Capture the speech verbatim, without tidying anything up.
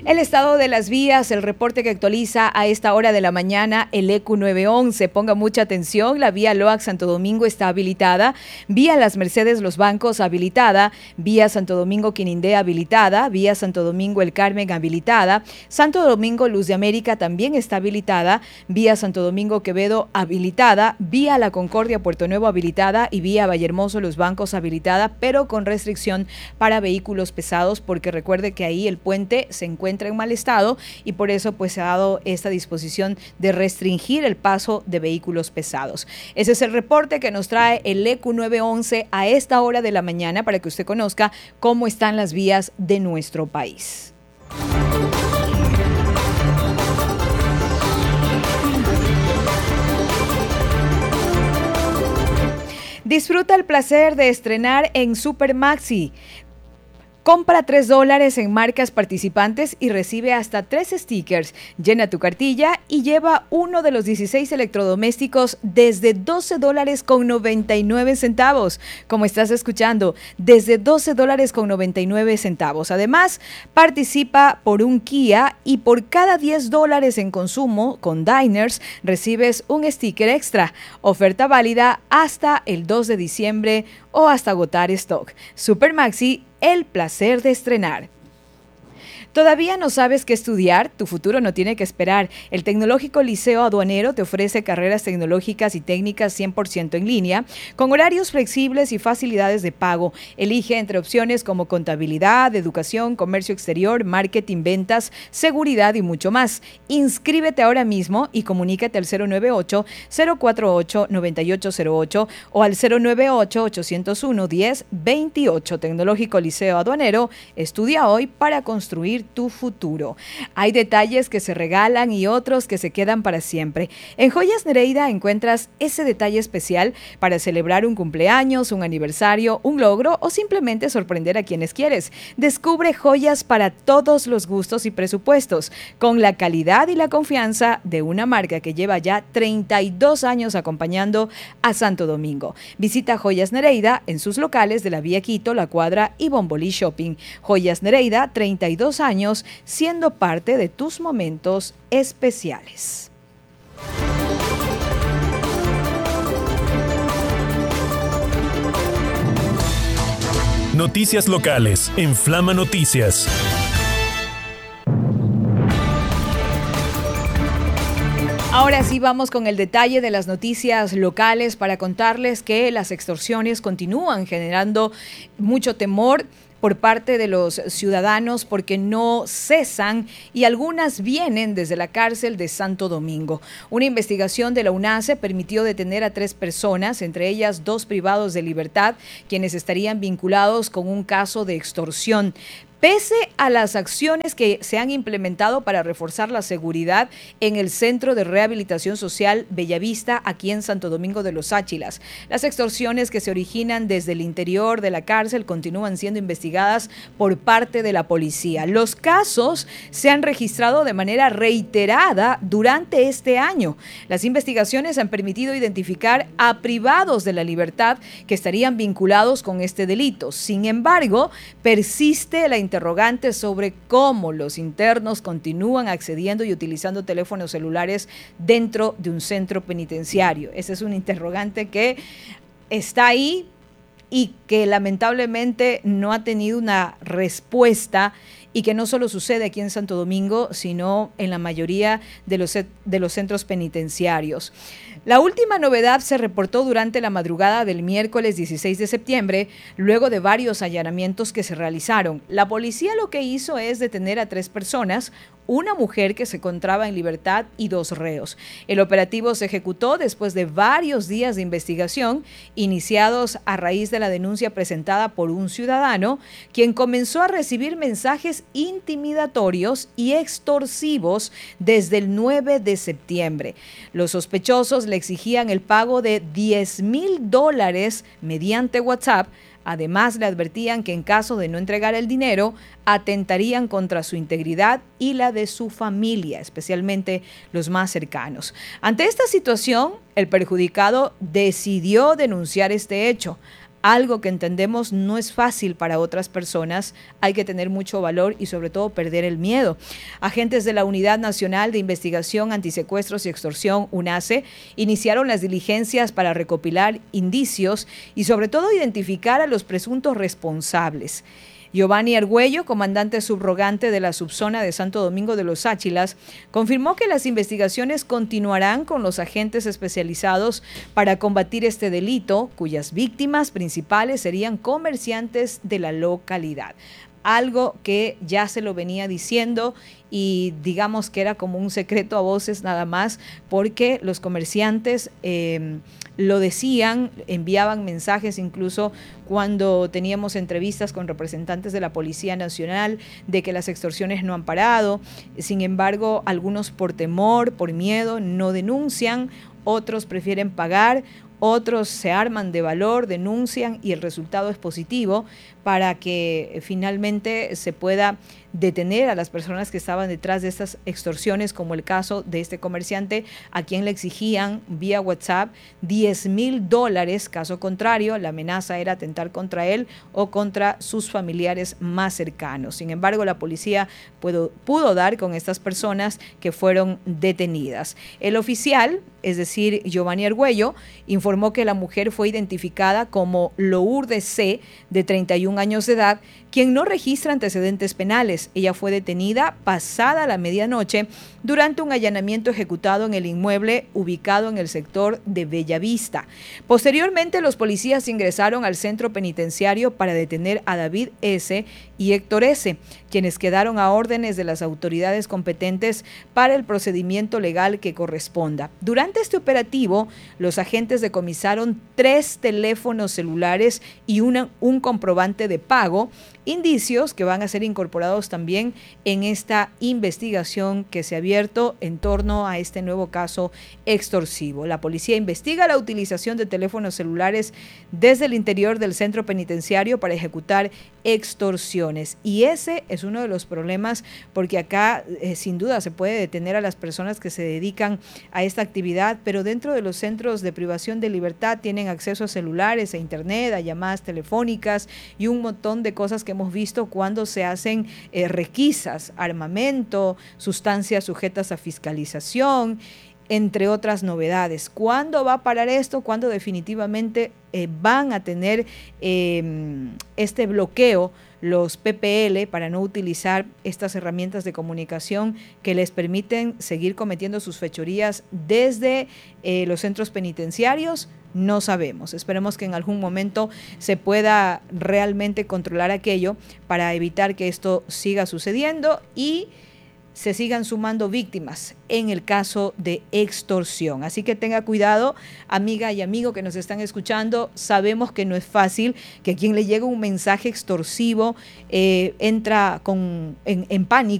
El estado de las vías, el reporte que actualiza a esta hora de la mañana el E Q nueve once. Ponga mucha atención, la vía Loac Santo Domingo está habilitada, vía Las Mercedes Los Bancos habilitada, vía Santo Domingo Quinindé habilitada, vía Santo Domingo El Carmen habilitada, Santo Domingo Luz de América también está habilitada, vía Santo Domingo Quevedo habilitada, vía La Concordia Puerto Nuevo habilitada y vía Vallehermoso Los Bancos habilitada, pero con restricción para vehículos pesados, porque recuerde que ahí el puente se encuentra en mal estado y por eso pues se ha dado esta disposición de restringir el paso de vehículos pesados. Ese es el reporte que nos trae el E Q nueve once a esta hora de la mañana para que usted conozca cómo están las vías de nuestro país. Disfruta el placer de estrenar en Supermaxi. Compra tres dólares en marcas participantes y recibe hasta tres stickers. Llena tu cartilla y lleva uno de los dieciséis electrodomésticos desde doce dólares con noventa y nueve centavos. Como estás escuchando, desde doce dólares con noventa y nueve centavos. Además, participa por un Kia y por cada diez dólares en consumo con Diners recibes un sticker extra. Oferta válida hasta el dos de diciembre o hasta agotar stock. Supermaxi, el placer de estrenar. ¿Todavía no sabes qué estudiar? Tu futuro no tiene que esperar. El Tecnológico Liceo Aduanero te ofrece carreras tecnológicas y técnicas cien por ciento en línea, con horarios flexibles y facilidades de pago. Elige entre opciones como contabilidad, educación, comercio exterior, marketing, ventas, seguridad y mucho más. Inscríbete ahora mismo y comunícate al cero nueve ocho, cero cuatro ocho, nueve ocho cero ocho o al cero nueve ocho, ocho cero uno, uno cero dos ocho. Tecnológico Liceo Aduanero, estudia hoy para construir tu futuro. Hay detalles que se regalan y otros que se quedan para siempre. En Joyas Nereida encuentras ese detalle especial para celebrar un cumpleaños, un aniversario, un logro o simplemente sorprender a quienes quieres. Descubre joyas para todos los gustos y presupuestos, con la calidad y la confianza de una marca que lleva ya treinta y dos años acompañando a Santo Domingo. Visita Joyas Nereida en sus locales de la Vía Quito, La Cuadra y Bombolí Shopping. Joyas Nereida, treinta y dos años siendo parte de tus momentos especiales. Noticias locales en Flama Noticias. Ahora sí vamos con el detalle de las noticias locales para contarles que las extorsiones continúan generando mucho temor por parte de los ciudadanos porque no cesan y algunas vienen desde la cárcel de Santo Domingo. Una investigación de la UNACE permitió detener a tres personas, entre ellas dos privados de libertad, quienes estarían vinculados con un caso de extorsión. Pese a las acciones que se han implementado para reforzar la seguridad en el Centro de Rehabilitación Social Bellavista, aquí en Santo Domingo de los Áchilas, las extorsiones que se originan desde el interior de la cárcel continúan siendo investigadas por parte de la policía. Los casos se han registrado de manera reiterada durante este año. Las investigaciones han permitido identificar a privados de la libertad que estarían vinculados con este delito. Sin embargo, persiste la interrogante sobre cómo los internos continúan accediendo y utilizando teléfonos celulares dentro de un centro penitenciario. Ese es un interrogante que está ahí y que lamentablemente no ha tenido una respuesta y que no solo sucede aquí en Santo Domingo, sino en la mayoría de los, de los centros penitenciarios. La última novedad se reportó durante la madrugada del miércoles dieciséis de septiembre, luego de varios allanamientos que se realizaron. La policía lo que hizo es detener a tres personas, una mujer que se encontraba en libertad y dos reos. El operativo se ejecutó después de varios días de investigación, iniciados a raíz de la denuncia presentada por un ciudadano, quien comenzó a recibir mensajes intimidatorios y extorsivos desde el nueve de septiembre. Los sospechosos le exigían el pago de diez mil dólares mediante WhatsApp. Además, le advertían que en caso de no entregar el dinero, atentarían contra su integridad y la de su familia, especialmente los más cercanos. Ante esta situación, el perjudicado decidió denunciar este hecho. algo que entendemos no es fácil para otras personas. Hay que tener mucho valor y sobre todo perder el miedo. Agentes de la Unidad Nacional de Investigación Antisecuestros y Extorsión, UNACE, iniciaron las diligencias para recopilar indicios y sobre todo identificar a los presuntos responsables. Giovanni Argüello, comandante subrogante de la subzona de Santo Domingo de los Áchilas, confirmó que las investigaciones continuarán con los agentes especializados para combatir este delito, cuyas víctimas principales serían comerciantes de la localidad. Algo que ya se lo venía diciendo y digamos que era como un secreto a voces nada más, porque los comerciantes eh, lo decían, enviaban mensajes incluso cuando teníamos entrevistas con representantes de la Policía Nacional de que las extorsiones no han parado. Sin embargo, algunos por temor, por miedo, no denuncian, otros prefieren pagar, otros se arman de valor, denuncian y el resultado es positivo para que finalmente se pueda detener a las personas que estaban detrás de estas extorsiones, como el caso de este comerciante a quien le exigían vía WhatsApp diez mil dólares. Caso contrario, la amenaza era atentar contra él o contra sus familiares más cercanos. Sin embargo, la policía pudo, pudo dar con estas personas que fueron detenidas. El oficial, es decir, Giovanni Argüello, informó que la mujer fue identificada como Lourdes C., de treinta y un años de edad, quien no registra antecedentes penales. Ella fue detenida pasada la medianoche durante un allanamiento ejecutado en el inmueble ubicado en el sector de Bellavista. Posteriormente, los policías ingresaron al centro penitenciario para detener a David S. y Héctor S., quienes quedaron a órdenes de las autoridades competentes para el procedimiento legal que corresponda. Durante este operativo, los agentes decomisaron tres teléfonos celulares y una, un comprobante de pago, indicios que van a ser incorporados también en esta investigación que se ha abierto en torno a este nuevo caso extorsivo. La policía investiga la utilización de teléfonos celulares desde el interior del centro penitenciario para ejecutar extorsiones. Y ese es uno de los problemas, porque acá eh, sin duda se puede detener a las personas que se dedican a esta actividad, pero dentro de los centros de privación de libertad tienen acceso a celulares, a internet, a llamadas telefónicas y un montón de cosas que hemos visto cuando se hacen eh, requisas, armamento, sustancias sujetas a fiscalización, entre otras novedades. ¿Cuándo va a parar esto? ¿Cuándo definitivamente eh, van a tener eh, este bloqueo los P P L para no utilizar estas herramientas de comunicación que les permiten seguir cometiendo sus fechorías desde eh, los centros penitenciarios? No sabemos. Esperemos que en algún momento se pueda realmente controlar aquello para evitar que esto siga sucediendo y se sigan sumando víctimas en el caso de extorsión. Así que tenga cuidado, amiga y amigo que nos están escuchando. Sabemos que no es fácil, que quien le llega un mensaje extorsivo eh, entra con, en, en pánico.